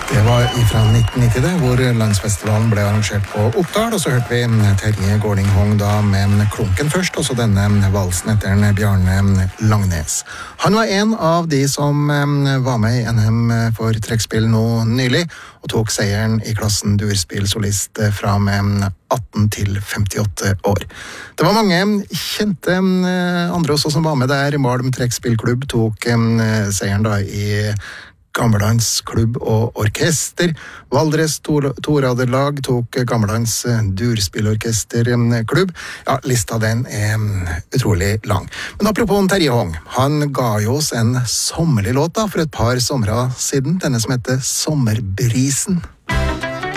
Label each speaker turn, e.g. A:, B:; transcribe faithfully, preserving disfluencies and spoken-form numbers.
A: Det var fra nitten nitti det, hvor landsfestivalen ble arrangert på Oppdal, og så hørte vi Terje Gårding Hong da med Klunken først, og så denne valsen etter Bjarne Langnes. Han var en av de som var med i N M for trekkspill nå nylig, og tok seieren i klassen durspillsolist fra med atten til femtiåtte år. Det var mange kjente andre også som var med der. Malm trekkspillklubb tok seieren da i Gammeldans klubb og orkester. Valdres Toraderlag tok Gammeldans durspillorkesterklubb. Ja, lista den er utrolig lang. Men apropos Terje Hong, han ga jo oss en sommerlig låt da, for et par somre siden, denne som heter Sommerbrisen.